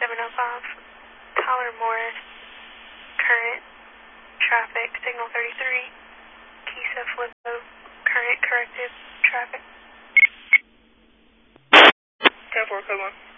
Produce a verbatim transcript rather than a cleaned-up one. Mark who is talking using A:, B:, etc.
A: seven oh five, Tyler Morris, current traffic, signal thirty-three, Kisa Flippo, current corrected traffic.
B: ten four, come on.